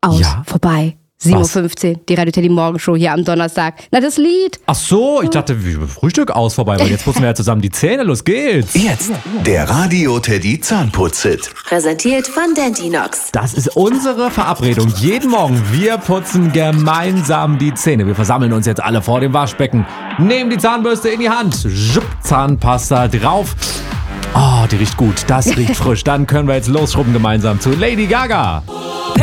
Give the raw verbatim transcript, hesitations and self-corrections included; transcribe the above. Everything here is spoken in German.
Aus, Ja? vorbei. sieben Uhr fünfzehn, die Radio Teddy Morgenshow hier am Donnerstag. Na, das Lied. Ach so, ich dachte, wie Frühstück aus vorbei, weil jetzt putzen wir ja zusammen die Zähne. Los geht's. Jetzt der Radio Teddy Zahnputz-Hit. Präsentiert von Dentinox. Das ist unsere Verabredung. Jeden Morgen, wir putzen gemeinsam die Zähne. Wir versammeln uns jetzt alle vor dem Waschbecken, nehmen die Zahnbürste in die Hand, schupp, Zahnpasta drauf. Oh, die riecht gut, das riecht frisch. Dann können wir jetzt losschrubben gemeinsam zu Lady Gaga.